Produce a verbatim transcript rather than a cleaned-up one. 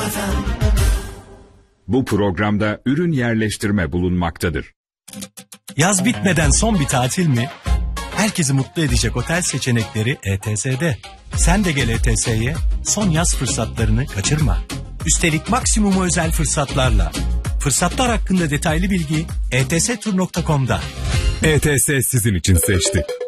Bu programda ürün yerleştirme bulunmaktadır. Yaz bitmeden son bir tatil mi? Herkesi mutlu edecek otel seçenekleri E T S'de. Sen de gel E T S'ye, son yaz fırsatlarını kaçırma. Üstelik maksimum özel fırsatlarla. Fırsatlar hakkında detaylı bilgi e t s tur nokta com'da. E T S sizin için seçti.